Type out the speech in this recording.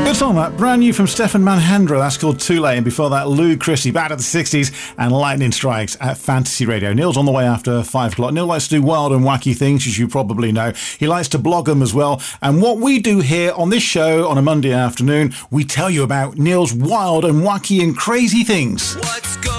Good song, that. Brand new from Stefan Manhandra. That's called Too Late. And before that, Lou Christie, back to the 60s, and Lightning Strikes at Fantasy Radio. Neil's on the way after 5 o'clock. Neil likes to do wild and wacky things, as you probably know. He likes to blog them as well. And what we do here on this show on a Monday afternoon, we tell you about Neil's wild and wacky and crazy things. What's